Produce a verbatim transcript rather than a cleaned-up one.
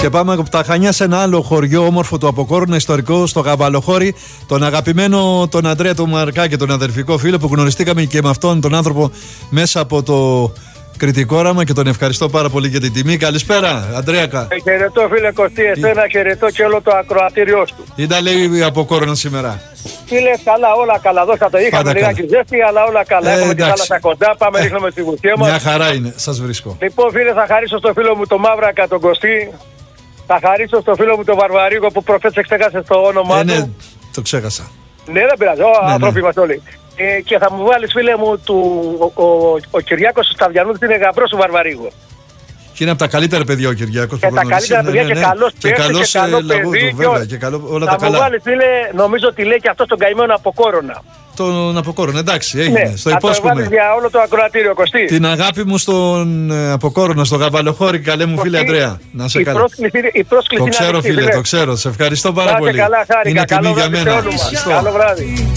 Και πάμε από τα Χανιά σε ένα άλλο χωριό όμορφο του Αποκόρνα, ιστορικό, στο Γαβαλοχώρι. Τον αγαπημένο τον Αντρέα τον Μαρκάκη, τον αδερφικό φίλο που γνωριστήκαμε και με αυτόν τον άνθρωπο μέσα από το κριτικό όραμα και τον ευχαριστώ πάρα πολύ για την τιμή. Καλησπέρα, Αντρέακα. Ε, χαιρετώ, φίλε Κωστή, εσένα, χαιρετώ και όλο το ακροατήριό σου. Ήταν λέει από Κόρνα σήμερα. Φίλε, καλά, όλα καλά. Εδώ θα το είχαμε λιγάκι ζέστη, αλλά όλα καλά. Ε, Έχουμε τη θάλασσα κοντά, πάμε, ρίχνουμε στη βουτιά μας. Μια χαρά είναι, σας βρίσκω. Λοιπόν, φίλε, θα χαρίσω στο φίλο μου το Μαύρακα, τον Κωστή. Θα χαρίσω στο φίλο μου τον Βαρβαρίγο που προφέτσε ξέχασε το όνομά ε, του. Ναι, το ξέχασα. Ναι, δεν πειράζει. Ο ναι, άνθρωποι ναι. είμαστε όλοι. Ε, και θα μου βάλεις, φίλε μου, του, ο, ο, ο Κυριάκος Σταδιανούδης είναι γαμπρός του Βαρβαρίγου. Και είναι από τα καλύτερα παιδιά ο Κυριάκος. Και τα καλύτερα παιδιά ναι, ναι, και καλός και παίκτης και καλό παιδί. Του, βέβαια, και καλό, όλα θα τα καλά. μου βάλεις, φίλε, νομίζω ότι λέει και αυτό τον καημένο από Κόρονα. Τον Αποκόρονα, εντάξει, έγινε. Ναι, στο θα υπόσχομαι. το βάλεις για όλο το ακροατήριο, Κωστή. Την αγάπη μου στον ε, Αποκόρονα, στο Γαβαλοχώρι, καλέ μου φίλε Αντρέα. Να σε καλά. Η πρόσκληση το ξέρω, φίλε, το ξέρω. Σε ευχαριστώ πάρα πολύ. Καλά, χάρηκα. Είναι τιμή καλό για βράδυ μένα. σε όλους μας. Καλό βράδυ.